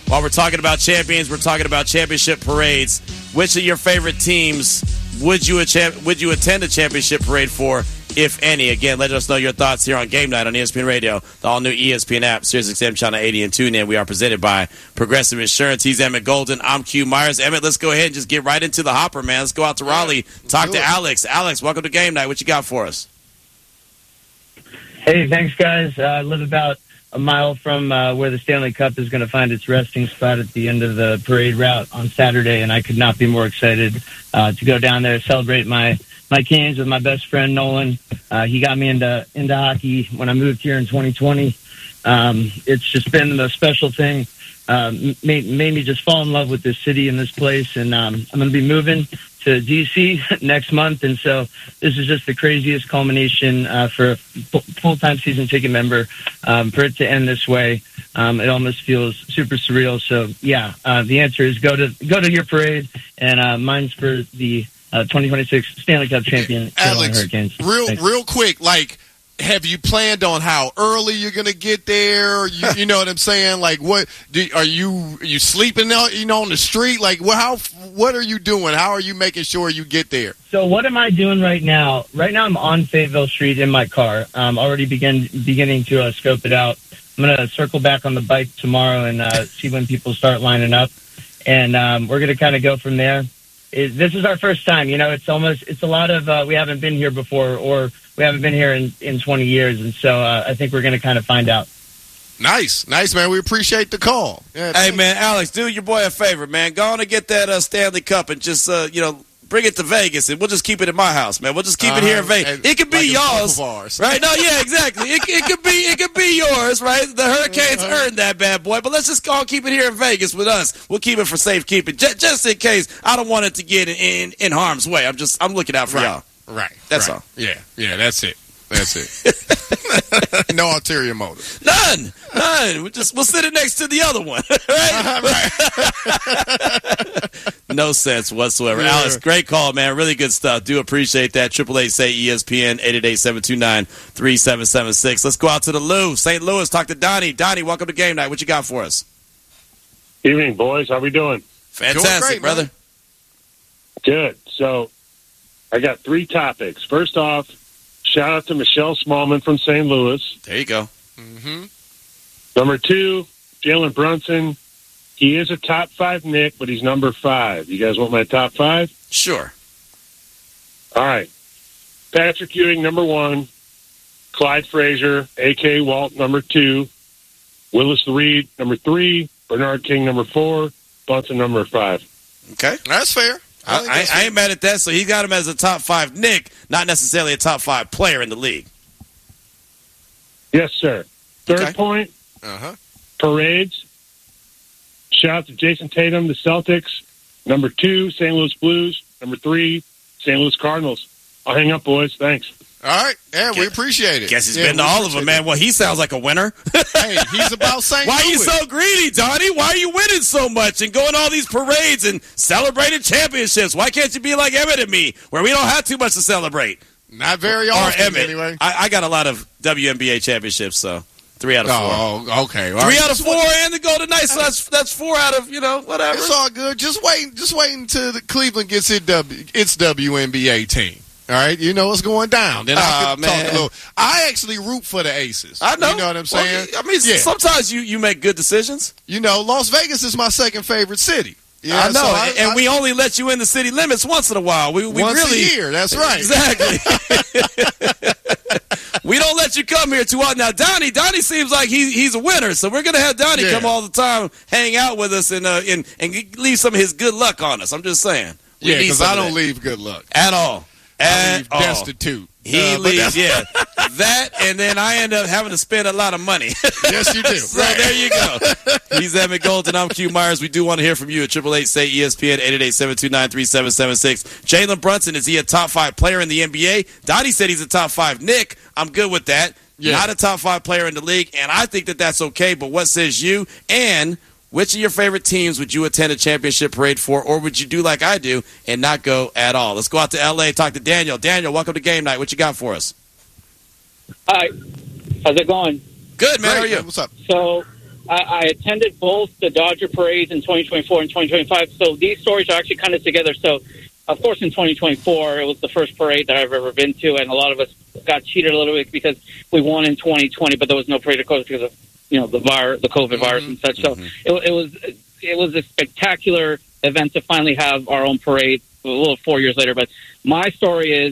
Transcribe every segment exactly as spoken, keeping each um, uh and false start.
While we're talking about champions, we're talking about championship parades. Which of your favorite teams would you a- would you attend a championship parade for, if any? Again, let us know your thoughts here on Game Night on E S P N Radio, the all-new E S P N app, Sirius X M Channel eighty, and TuneIn. We are presented by Progressive Insurance. He's Emmett Golden. I'm Q Myers. Emmett, let's go ahead and just get right into the hopper, man. Let's go out to Raleigh, talk to Alex. Alex, welcome to Game Night. What you got for us? Hey, thanks, guys. Uh, I live about a mile from uh, where the Stanley Cup is going to find its resting spot at the end of the parade route on Saturday, and I could not be more excited uh, to go down there, celebrate my my Canes with my best friend Nolan. Uh, he got me into into hockey when I moved here in twenty twenty. Um, it's just been the special thing. Uh, made, made me just fall in love with this city and this place, and um, I'm going to be moving to D C next month, and so this is just the craziest culmination uh, for a full-time season ticket member. Um, for it to end this way, um, it almost feels super surreal. So, yeah, uh, the answer is go to go to your parade, and uh, mine's for the uh, twenty twenty-six Stanley Cup champion Carolina Alex, Hurricanes. Real, Thanks. real quick, like, have you planned on how early you're going to get there? You, you know what I'm saying? Like, what do, are you are you sleeping out, you know, on the street? Like, what, how, what are you doing? How are you making sure you get there? So what am I doing right now? Right now I'm on Fayetteville Street in my car. I'm already begin, beginning to uh, scope it out. I'm going to circle back on the bike tomorrow and uh, see when people start lining up. And um, we're going to kind of go from there. It, this is our first time. You know, it's almost, it's a lot of, uh, we haven't been here before, or we haven't been here in, in twenty years. And so uh, I think we're going to kind of find out. Nice. Nice, man. We appreciate the call. Yeah, Hey, man, Alex, do your boy a favor, man. Go on and get that uh, Stanley Cup and just, uh, you know, bring it to Vegas, and we'll just keep it in my house, man. We'll just keep uh, it here in Vegas. It could be like yours, right? No, yeah, exactly. It, it could be, it could be yours, right? The Hurricanes uh-huh. earned that bad boy, but let's just go and keep it here in Vegas with us. We'll keep it for safekeeping, J- just in case. I don't want it to get in, in, in harm's way. I'm just, I'm looking out for right. y'all. Right. That's right. all. Yeah. Yeah. That's it. That's it. No ulterior motive. None. None. We'll just we'll sit it next to the other one. Right? Right. No sense whatsoever. Yeah. Alex, great call, man. Really good stuff. Do appreciate that. Triple eight say E S P N eight eight eight, seven two nine, three seven seven six. Let's go out to the Lou, Saint Louis. Talk to Donnie. Donnie, welcome to Game Night. What you got for us? Evening, boys. How we doing? Fantastic, great, brother. man. Good. So I got three topics. First off, shout out to Michelle Smallman from Saint Louis. There you go. Mm-hmm. Number two, Jalen Brunson. He is a top five Nick, but he's number five. You guys want my top five? Sure. All right. Patrick Ewing, number one. Clyde Frazier, A K Walt, number two. Willis Reed, number three. Bernard King, number four. Bunson, number five. Okay. That's fair. I, I, I ain't mad at that. So he got him as a top five Nick, not necessarily a top five player in the league. Yes, sir. Third Okay. point, Uh-huh. parades. Shout out to Jason Tatum, the Celtics. Number two, Saint Louis Blues. Number three, Saint Louis Cardinals. I'll hang up, boys. Thanks. All right. Yeah, we appreciate it. Guess he's yeah, been to all of them, man. Well, he sounds like a winner. Hey, he's about Saint Why are you Louis. so greedy, Donnie? Why are you winning so much and going to all these parades and celebrating championships? Why can't you be like Emmett and me, where we don't have too much to celebrate? Not very Or often, Emmett. anyway. I, I got a lot of W N B A championships, so three out of four. Oh, okay. All Three right. out of Just four wait- and the Golden Knights, so that's, that's four out of, you know, whatever. It's all good. Just wait. Just wait until the Cleveland gets its, w, its W N B A team. All right, you know what's going down. Then I Aw, can talk man. a little. I actually root for the Aces. I know. You know what I'm saying? Well, I mean, yeah. sometimes you, you make good decisions. You know, Las Vegas is my second favorite city. Yeah, I know, so I, and I, we only let you in the city limits once in a while. We, we once really a year. That's right. Exactly. We don't let you come here too often. Now, Donnie, Donnie seems like he, he's a winner, so we're gonna have Donnie Yeah. come all the time, hang out with us, and uh, and and leave some of his good luck on us. I'm just saying. We Yeah, need because some I of don't that. leave good luck. at all. I At leave all. destitute. He Uh, but leaves, that's- yeah, that, and then I end up having to spend a lot of money. Yes, you do. So Right. there you go. He's Emmett Golden. I'm Q Myers. We do want to hear from you at triple eight say E S P N eight eight eight, seven two nine, three seven seven six. Jalen Brunson, is he a top five player in the N B A? Donnie said he's a top five Nick. I'm good with that. Yeah. Not a top five player in the league, and I think that that's okay. But what says you? And which of your favorite teams would you attend a championship parade for, or would you do like I do and not go at all? Let's go out to L A, talk to Daniel. Daniel, welcome to Game Night. What you got for us? Hi. How's it going? Good, man. How are Great, you? man. What's up? So I, I attended both the Dodger parades in twenty twenty-four and twenty twenty-five, so these stories are actually kind of together. So, of course, in twenty twenty-four, it was the first parade that I've ever been to, and a lot of us got cheated a little bit because we won in twenty twenty, but there was no parade of course because of, you know, the virus, the COVID mm-hmm. virus and such. So mm-hmm. it, it was it was a spectacular event to finally have our own parade a little four years later. But my story is,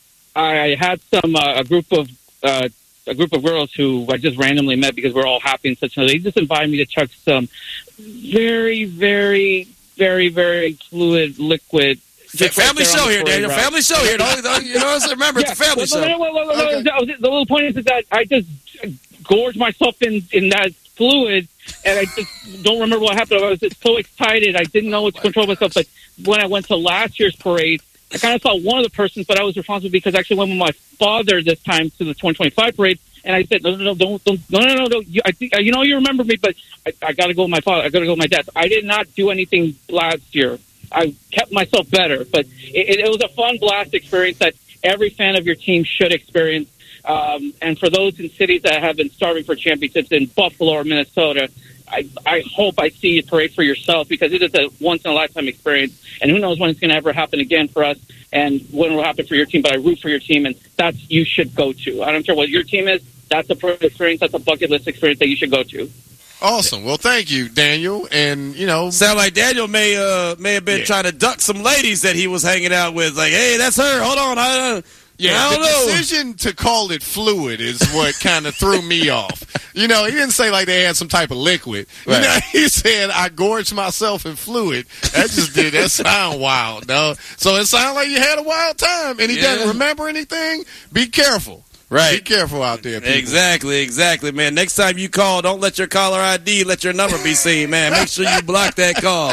I had some uh, a group of uh, a group of girls who I just randomly met because we're all happy and such. And they just invited me to chug some very, very, very, very fluid liquid. Just family right show here, Daniel. Route. Family show here. Don't, don't, you know, remember, yeah. it's a family well, show. Well, well, well, okay. The little point is that I just gorged myself in, in that fluid, and I just don't remember what happened. I was just so excited. I didn't know what to control myself. But when I went to last year's parade, I kind of saw one of the persons, but I was responsible because I actually went with my father this time to the twenty twenty-five parade, and I said, no, no, no, don't, don't, no, no, no, no. You, I think, you know, you remember me, but I, I got to go with my father. I got to go with my dad. I did not do anything last year. I kept myself better, but it, it was a fun blast experience that every fan of your team should experience. Um, and for those in cities that have been starving for championships in Buffalo or Minnesota, I, I hope I see you parade for yourself because it is a once-in-a-lifetime experience. And who knows when it's going to ever happen again for us and when it will happen for your team. But I root for your team, and that's you should go to. I don't care what your team is. That's a pro experience. That's a bucket list experience that you should go to. Awesome. Well, thank you, Daniel. And, you know. Sound like Daniel may uh, may have been yeah. trying to duck some ladies that he was hanging out with. Like, hey, that's her. Hold on. I, uh, Yeah, I don't the know. decision to call it fluid is what kind of threw me off. You know, he didn't say like they had some type of liquid. Right. You know, he said, I gorged myself in fluid. That just did, that sound wild, no? So it sounded like you had a wild time, and he yeah. doesn't remember anything. Be careful. Right. Be careful out there, people. Exactly, exactly, man. Next time you call, don't let your caller I D, let your number be seen, man. Make sure you block that call.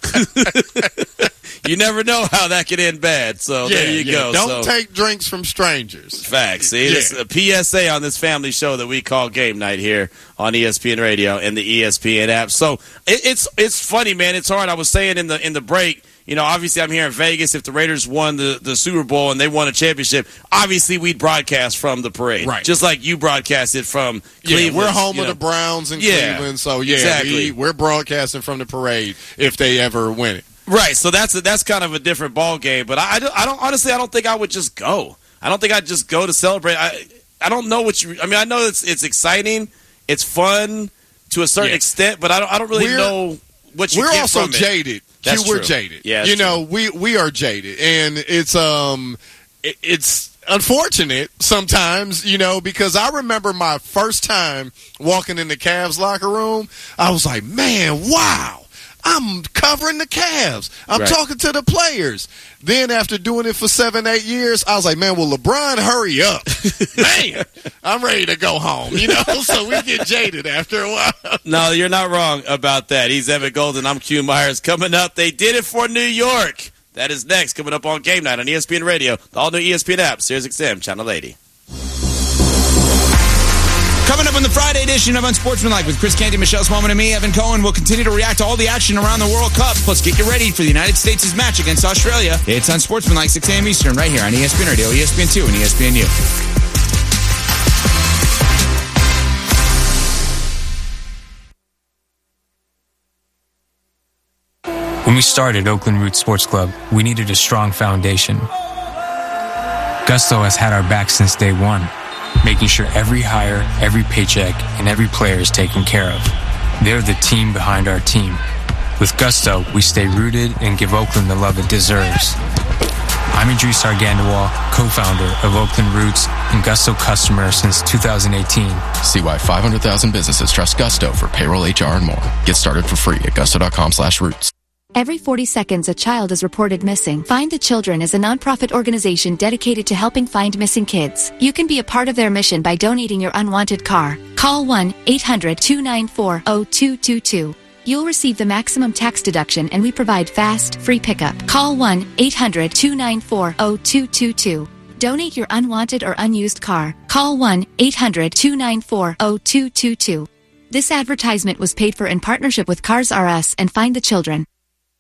You never know how that could end bad, so yeah, there you yeah. go. Don't so, take drinks from strangers. Facts. See, yeah. It's a P S A on this family show that we call Game Night here on E S P N Radio and the E S P N app. So it, it's it's funny, man. It's hard. I was saying in the in the break, you know, obviously I'm here in Vegas. If the Raiders won the, the Super Bowl and they won a championship, obviously we'd broadcast from the parade. Right. Just like you broadcasted from Cleveland. Yeah, we're home of know. the Browns in yeah, Cleveland, so yeah, exactly. we, we're broadcasting from the parade if they ever win it. Right, so that's a, that's kind of a different ball game. But I, I, don't, I don't honestly, I don't think I would just go. I don't think I'd just go to celebrate. I I don't know what you. I mean, I know it's it's exciting, it's fun to a certain yeah. extent, but I don't I don't really we're, know what you. We're get also from jaded. That's Q, we're true. jaded. Yeah, you know, true. we we are jaded, and it's um, it, it's unfortunate sometimes, you know, because I remember my first time walking in the Cavs locker room. I was like, man, wow. I'm covering the Cavs. I'm right. talking to the players. Then after doing it for seven, eight years, I was like, man, will LeBron hurry up? Man, I'm ready to go home, you know, so we get jaded after a while. No, you're not wrong about that. He's Evan Golden. I'm Q Myers. Coming up, they did it for New York. That is next, coming up on Game Night on E S P N Radio, the all-new E S P N app, Sirius X M, Channel eighty. Coming up on the Friday edition of Unsportsmanlike with Chris Canty, Michelle Smallman, and me, Evan Cohen. We'll continue to react to all the action around the World Cup. Plus, get you ready for the United States' match against Australia. It's Unsportsmanlike, six a.m. Eastern, right here on E S P N Radio, E S P N two, and E S P N U. When we started Oakland Roots Sports Club, we needed a strong foundation. Gusto has had our back since day one, making sure every hire, every paycheck, and every player is taken care of. They're the team behind our team. With Gusto, we stay rooted and give Oakland the love it deserves. I'm Idris Argandawal, co-founder of Oakland Roots and Gusto customer since two thousand eighteen. See why five hundred thousand businesses trust Gusto for payroll, H R, and more. Get started for free at gusto.com slash roots. Every forty seconds, a child is reported missing. Find the Children is a nonprofit organization dedicated to helping find missing kids. You can be a part of their mission by donating your unwanted car. Call one eight hundred two nine four zero two two two. You'll receive the maximum tax deduction, and we provide fast, free pickup. Call one eight hundred two nine four zero two two two. Donate your unwanted or unused car. Call one eight hundred two nine four zero two two two. This advertisement was paid for in partnership with Cars R Us and Find the Children.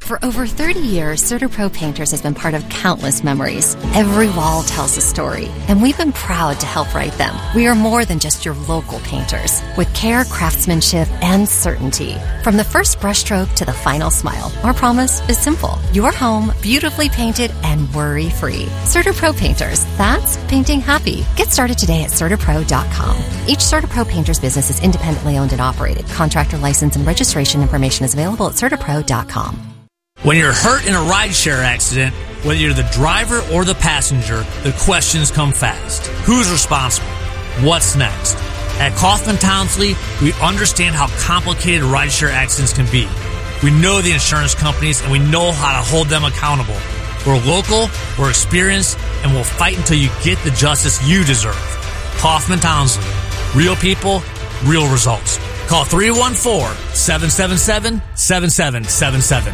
For over thirty years, CertaPro Painters has been part of countless memories. Every wall tells a story, and we've been proud to help write them. We are more than just your local painters, with care, craftsmanship, and certainty. From the first brushstroke to the final smile, our promise is simple. Your home, beautifully painted and worry-free. CertaPro Painters, that's painting happy. Get started today at CertaPro dot com. Each CertaPro Painters business is independently owned and operated. Contractor license and registration information is available at CertaPro dot com. When you're hurt in a rideshare accident, whether you're the driver or the passenger, the questions come fast. Who's responsible? What's next? At Kaufman Townsley, we understand how complicated rideshare accidents can be. We know the insurance companies, and we know how to hold them accountable. We're local, we're experienced, and we'll fight until you get the justice you deserve. Kaufman Townsley. Real people, real results. Call three one four, seven seven seven, seven seven seven seven.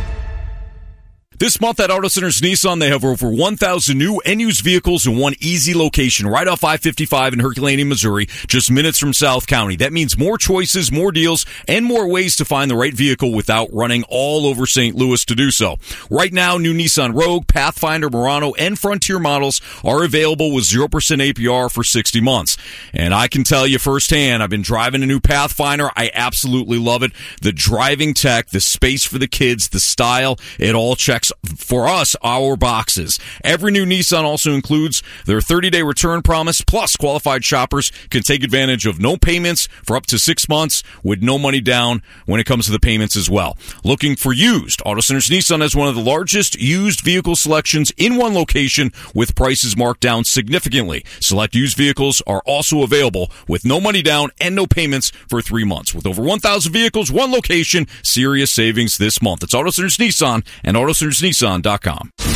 This month at Auto Centers Nissan, they have over one thousand new and used vehicles in one easy location, right off I fifty-five in Herculaneum, Missouri, just minutes from South County. That means more choices, more deals, and more ways to find the right vehicle without running all over Saint Louis to do so. Right now, new Nissan Rogue, Pathfinder, Murano, and Frontier models are available with zero percent A P R for sixty months. And I can tell you firsthand, I've been driving a new Pathfinder. I absolutely love it. The driving tech, the space for the kids, the style, it all checks for us, our boxes. Every new Nissan also includes their thirty-day return promise, plus qualified shoppers can take advantage of no payments for up to six months with no money down when it comes to the payments as well. Looking for used? Auto Centers Nissan has one of the largest used vehicle selections in one location with prices marked down significantly. Select used vehicles are also available with no money down and no payments for three months. With over one thousand vehicles, one location, serious savings this month. It's Auto Centers Nissan and Auto Centers Nissan dot com.